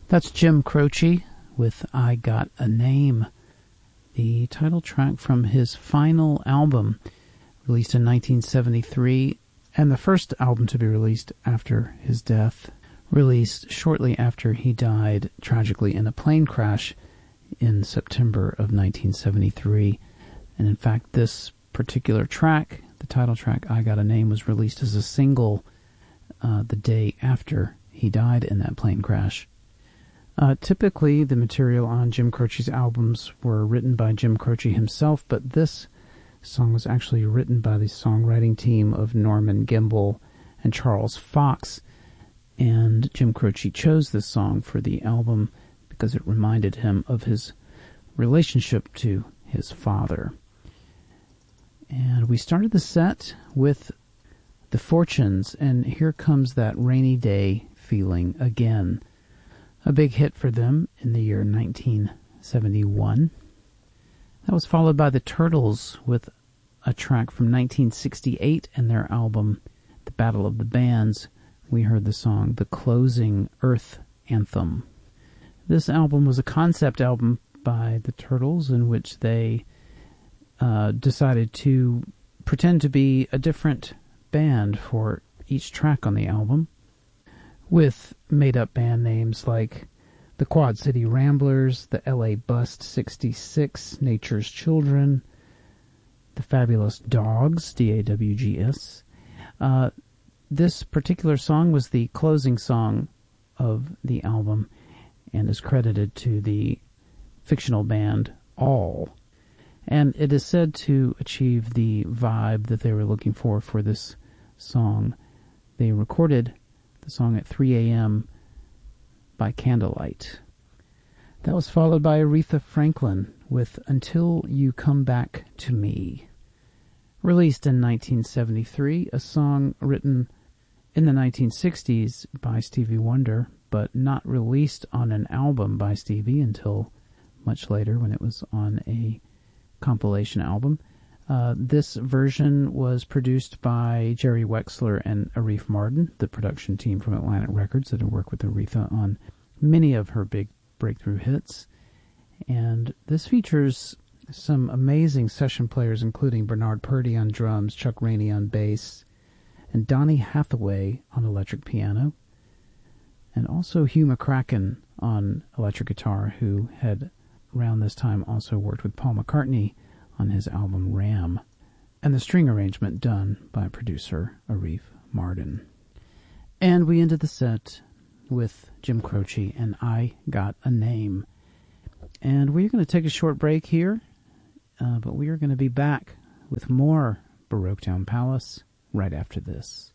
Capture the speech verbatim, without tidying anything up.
That's Jim Croce with I Got a Name, the title track from his final album, released in nineteen seventy-three, and the first album to be released after his death, released shortly after he died tragically in a plane crash in September of nineteen seventy-three. And in fact, this particular track, the title track, I Got a Name, was released as a single uh, the day after he died in that plane crash. Uh, typically, the material on Jim Croce's albums were written by Jim Croce himself, but this song was actually written by the songwriting team of Norman Gimbel and Charles Fox, and Jim Croce chose this song for the album because it reminded him of his relationship to his father. And we started the set with The Fortunes, and Here Comes That Rainy Day Feeling Again. A big hit for them in the year nineteen seventy-one. That was followed by the Turtles with a track from nineteen sixty-eight and their album The Battle of the Bands. We heard the song The Closing Earth Anthem. This album was a concept album by the Turtles in which they uh, decided to pretend to be a different band for each track on the album, with made-up band names like the Quad City Ramblers, the L A Bust sixty-six, Nature's Children, the Fabulous Dogs, D A W G S. Uh, this particular song was the closing song of the album and is credited to the fictional band All. And it is said to achieve the vibe that they were looking for for this song. They recorded the song at three a.m. by candlelight. That was followed by Aretha Franklin with Until You Come Back to Me. Released in nineteen seventy-three, a song written in the nineteen sixties by Stevie Wonder, but not released on an album by Stevie until much later when it was on a compilation album. Uh, this version was produced by Jerry Wexler and Arif Mardin, the production team from Atlantic Records that had worked with Aretha on many of her big breakthrough hits. And this features some amazing session players, including Bernard Purdie on drums, Chuck Rainey on bass, and Donny Hathaway on electric piano, and also Hugh McCracken on electric guitar, who had around this time also worked with Paul McCartney on his album Ram, and the string arrangement done by producer Arif Mardin. And we ended the set with Jim Croce and I Got a Name. And we're going to take a short break here, uh, but we are going to be back with more Baroque Town Palace right after this.